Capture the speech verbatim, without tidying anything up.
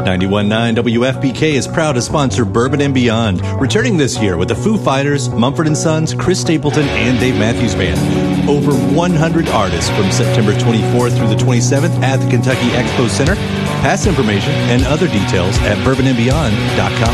ninety-one point nine W F P K is proud to sponsor Bourbon and Beyond, returning this year with the Foo Fighters, Mumford and Sons, Chris Stapleton, and Dave Matthews Band. Over one hundred artists from September twenty-fourth through the twenty-seventh at the Kentucky Expo Center. Pass information and other details at bourbon and beyond dot com.